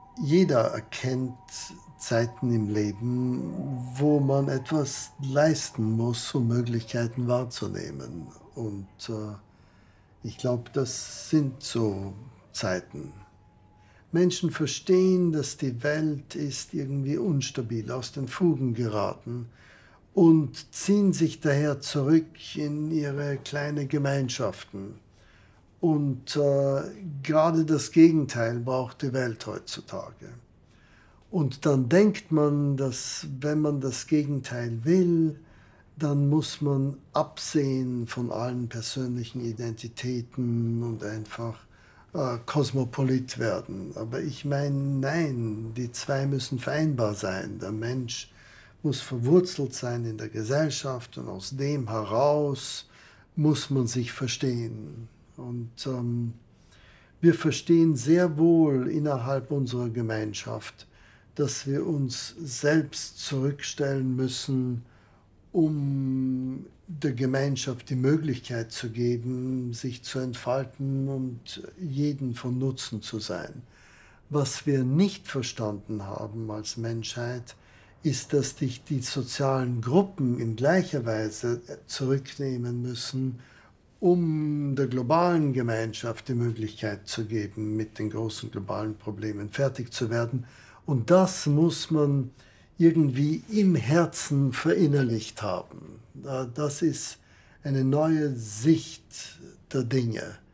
Jeder erkennt Zeiten im Leben, wo man etwas leisten muss, um Möglichkeiten wahrzunehmen. Und ich glaube, das sind so Zeiten. Menschen verstehen, dass die Welt ist irgendwie unstabil, aus den Fugen geraten und ziehen sich daher zurück in ihre kleinen Gemeinschaften. Und gerade das Gegenteil braucht die Welt heutzutage. Und dann denkt man, dass wenn man das Gegenteil will, dann muss man absehen von allen persönlichen Identitäten und einfach Kosmopolit werden. Aber ich meine, nein, die zwei müssen vereinbar sein. Der Mensch muss verwurzelt sein in der Gesellschaft und aus dem heraus muss man sich verstehen. Und wir verstehen sehr wohl innerhalb unserer Gemeinschaft, dass wir uns selbst zurückstellen müssen, um der Gemeinschaft die Möglichkeit zu geben, sich zu entfalten und jeden von Nutzen zu sein. Was wir nicht verstanden haben als Menschheit, ist, dass sich die sozialen Gruppen in gleicher Weise zurücknehmen müssen, um der globalen Gemeinschaft die Möglichkeit zu geben, mit den großen globalen Problemen fertig zu werden. Und das muss man irgendwie im Herzen verinnerlicht haben. Das ist eine neue Sicht der Dinge.